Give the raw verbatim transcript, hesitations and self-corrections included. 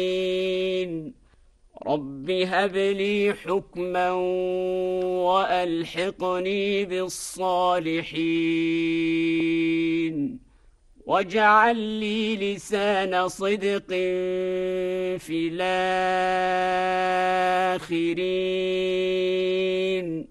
رب هب لي حكما وألحقني بالصالحين واجعل لي لسان صدق في الآخرين